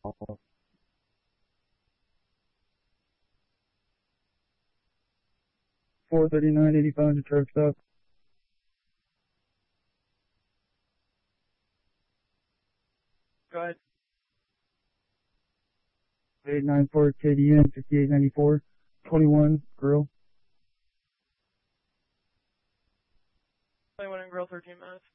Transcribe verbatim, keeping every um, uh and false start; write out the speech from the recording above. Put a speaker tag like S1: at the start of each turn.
S1: four thirty-nine eighty-five to truck stop.
S2: Go ahead.
S1: eight nine four K D N fifty-eight ninety-four, twenty-one grill.
S2: twenty-one and grill, thirteen minutes.